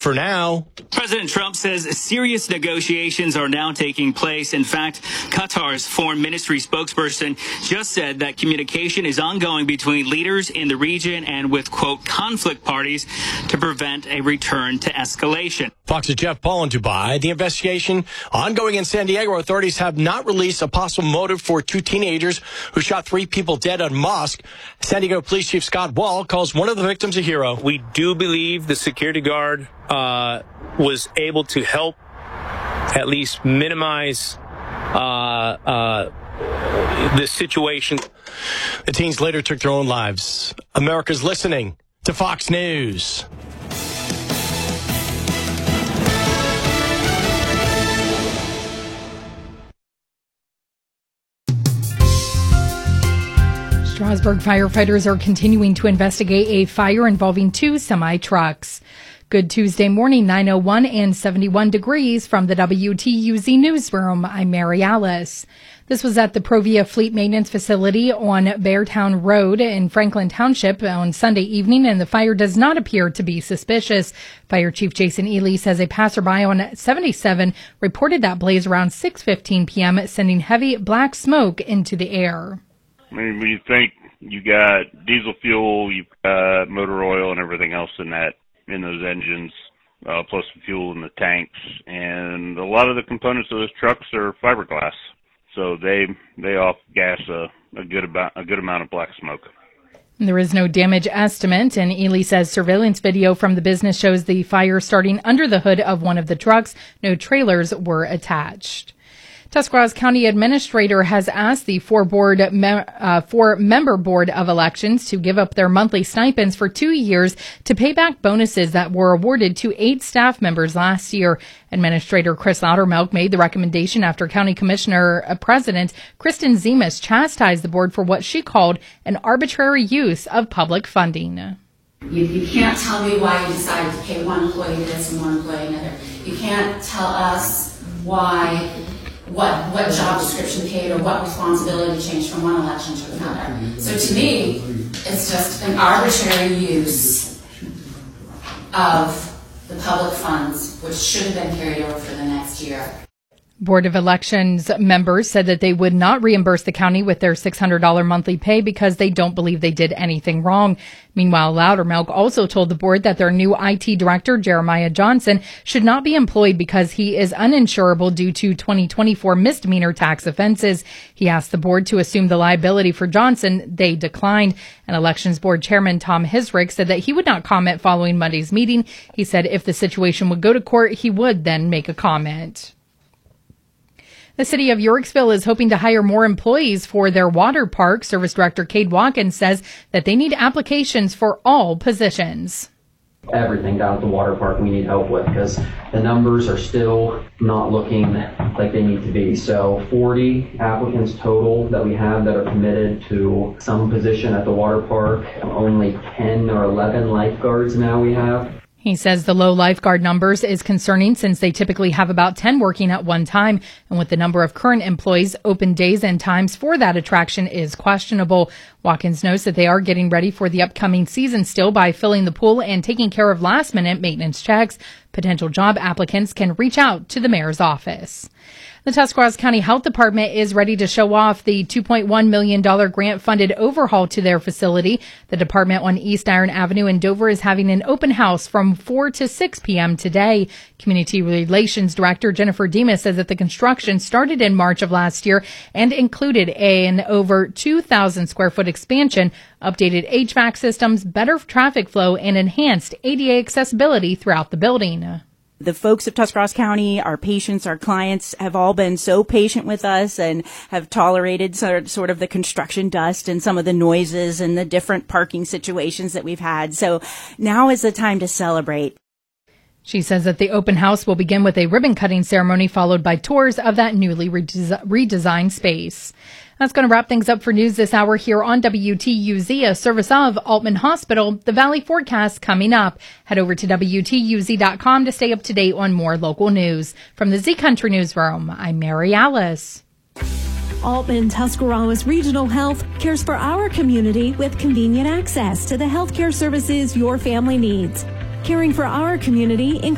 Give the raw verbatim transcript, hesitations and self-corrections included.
for now. President Trump says serious negotiations are now taking place. In fact, Qatar's foreign ministry spokesperson just said that communication is ongoing between leaders in the region and with, quote, conflict parties to prevent a return to escalation. Fox's Jeff Paul in Dubai. The investigation ongoing in San Diego. Authorities have not released a possible motive for two teenagers who shot three people dead at a mosque. San Diego Police Chief Scott Wall calls one of the victims a hero. We do believe the security guard uh, was able to help at least minimize uh, uh, this situation. The teens later took their own lives. America's listening to Fox News. Strasburg firefighters are continuing to investigate a fire involving two semi-trucks. Good Tuesday morning, nine oh one and seventy-one degrees from the W T U Z newsroom. I'm Mary Alice. This was at the Provia Fleet Maintenance Facility on Beartown Road in Franklin Township on Sunday evening, and the fire does not appear to be suspicious. Fire Chief Jason Ely says a passerby on seventy-seven reported that blaze around six fifteen p.m., sending heavy black smoke into the air. I mean, when you think you got diesel fuel, you've got motor oil and everything else in that, in those engines, uh, plus the fuel in the tanks, and a lot of the components of those trucks are fiberglass, so they they off gas a, a good about a good amount of black smoke. There is no damage estimate, and Ely says surveillance video from the business shows the fire starting under the hood of one of the trucks. No trailers were attached. Tuscarawas County Administrator has asked the four board me- uh, four member board of elections to give up their monthly stipends for two years to pay back bonuses that were awarded to eight staff members last year. Administrator Chris Loudermilk made the recommendation after County Commissioner uh, President Kristen Zemas chastised the board for what she called an arbitrary use of public funding. You, you can't tell me why you decided to pay one employee this and one employee another. You can't tell us why. What what job description paid or what responsibility changed from one election to another. So to me, it's just an arbitrary use of the public funds, which should have been carried over for the next year. Board of Elections members said that they would not reimburse the county with their six hundred dollars monthly pay because they don't believe they did anything wrong. Meanwhile, Loudermilk also told the board that their new I T director, Jeremiah Johnson, should not be employed because he is uninsurable due to twenty twenty-four misdemeanor tax offenses. He asked the board to assume the liability for Johnson. They declined. And Elections Board Chairman Tom Hisrick said that he would not comment following Monday's meeting. He said if the situation would go to court, he would then make a comment. The city of Yorksville is hoping to hire more employees for their water park. Service Director Cade Watkins says that they need applications for all positions. Everything down at the water park we need help with because the numbers are still not looking like they need to be. So forty applicants total that we have that are committed to some position at the water park. Only ten or eleven lifeguards now we have. He says the low lifeguard numbers is concerning since they typically have about ten working at one time. And with the number of current employees, open days and times for that attraction is questionable. Watkins knows that they are getting ready for the upcoming season still by filling the pool and taking care of last minute maintenance checks. Potential job applicants can reach out to the mayor's office. The Tuscarawas County Health Department is ready to show off the two point one million dollars grant-funded overhaul to their facility. The department on East Iron Avenue in Dover is having an open house from four to six p.m. today. Community Relations Director Jennifer Demas says that the construction started in March of last year and included an over two thousand square foot expansion, updated H V A C systems, better traffic flow, and enhanced A D A accessibility throughout the building. The folks of Tuscarawas County, our patients, our clients, have all been so patient with us and have tolerated sort sort of the construction dust and some of the noises and the different parking situations that we've had. So now is the time to celebrate. She says that the open house will begin with a ribbon cutting ceremony followed by tours of that newly redesi- redesigned space. That's going to wrap things up for news this hour here on W T U Z, a service of Altman Hospital. The Valley forecast coming up. Head over to W T U Z dot com to stay up to date on more local news. From the Z Country Newsroom, I'm Mary Alice. Altman Tuscarawas Regional Health cares for our community with convenient access to the healthcare services your family needs. Caring for our community